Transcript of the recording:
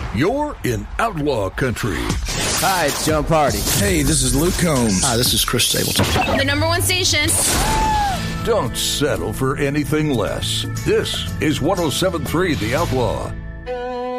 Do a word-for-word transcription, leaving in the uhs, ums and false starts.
You're in Outlaw Country. Hi, it's John Party. Hey, this is Luke Combs. Hi, this is Chris Stapleton. The number one station. Don't settle for anything less. This is one oh seven point three The Outlaw.